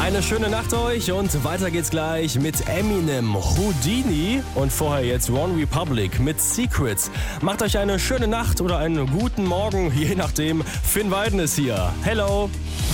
Eine schöne Nacht euch und weiter geht's gleich mit Eminem, Houdini und vorher jetzt One Republic mit Secrets. Macht euch eine schöne Nacht oder einen guten Morgen, je nachdem. Finn Weiden ist hier. Hello!